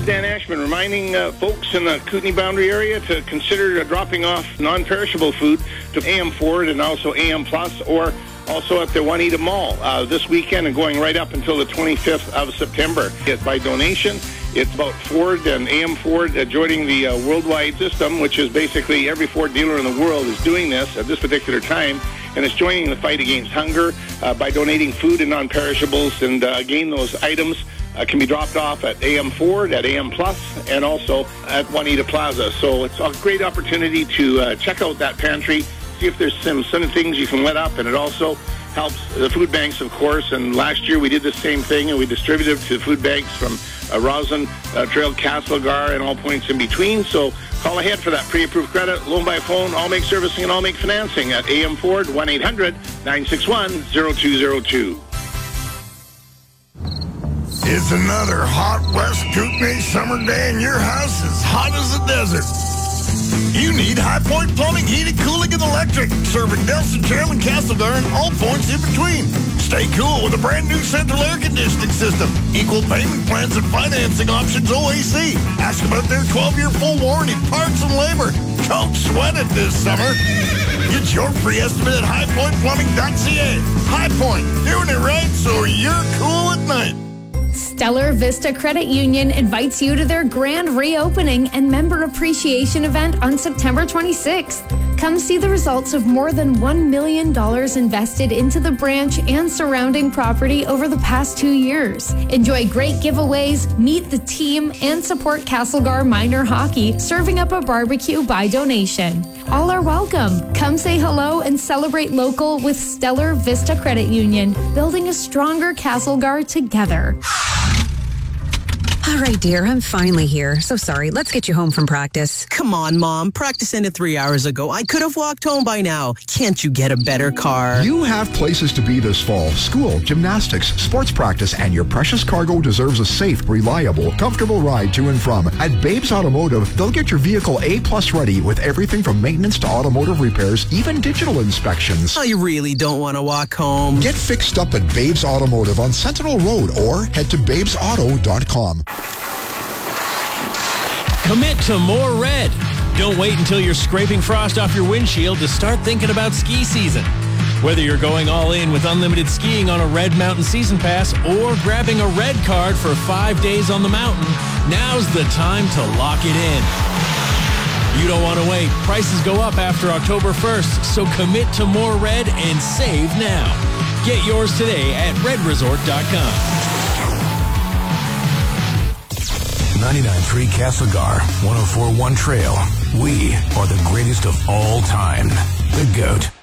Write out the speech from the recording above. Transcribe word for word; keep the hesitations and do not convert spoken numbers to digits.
is Dan Ashman reminding uh, folks in the Kootenay boundary area to consider uh, dropping off non-perishable food to A M Ford and also A M Plus, or also at the Juanita Mall uh, this weekend and going right up until the twenty-fifth of September. It's by donation. It's about Ford and A M Ford uh, joining the uh, worldwide system, which is basically every Ford dealer in the world is doing this at this particular time, and it's joining the fight against hunger uh, by donating food and non-perishables. And uh, again, those items uh, can be dropped off at A M Ford, at A M Plus, and also at Juanita Plaza. So it's a great opportunity to uh, check out that pantry, see if there's some, some things you can let up, and it also helps the food banks, of course. And last year we did the same thing, and we distributed to food banks from uh, Roslyn, uh, Trail, Castlegar, and all points in between. So call ahead for that pre-approved credit, loan by phone, all make servicing, and all make financing at A M Ford, one eight hundred nine six one zero two zero two. It's another hot West Kootenay summer day, and your house is hot as a desert. You need High Point Plumbing, Heating, Cooling, and Electric, serving Nelson, Trail, and Castlegar, and all points in between. Stay cool with a brand new central air conditioning system, equal payment plans and financing options O A C. Ask about their twelve-year full warranty, parts, and labor. Don't sweat it this summer. Get your free estimate at high point plumbing dot c a. High Point, doing it right so you're cool at night. Stellar Vista Credit Union invites you to their grand reopening and member appreciation event on September twenty-sixth. Come see the results of more than one million dollars invested into the branch and surrounding property over the past two years. Enjoy great giveaways, meet the team, and support Castlegar Minor Hockey, serving up a barbecue by donation. All are welcome. Come say hello and celebrate local with Stellar Vista Credit Union, building a stronger Castlegar together. All right, dear, I'm finally here. So sorry. Let's get you home from practice. Come on, Mom. Practice ended three hours ago. I could have walked home by now. Can't you get a better car? You have places to be this fall. School, gymnastics, sports practice, and your precious cargo deserves a safe, reliable, comfortable ride to and from. At Babes Automotive, they'll get your vehicle A-plus ready with everything from maintenance to automotive repairs, even digital inspections. I really don't want to walk home. Get fixed up at Babes Automotive on Sentinel Road or head to babes auto dot com. Commit to more red. Don't wait until you're scraping frost off your windshield to start thinking about ski season. Whether you're going all in with unlimited skiing on a Red Mountain Season Pass or grabbing a red card for five days on the mountain, now's the time to lock it in. You don't want to wait. Prices go up after October first, so commit to more red and save now. Get yours today at red resort dot com. ninety-nine point three Castlegar, one oh four point one Trail. We are the greatest of all time. The GOAT.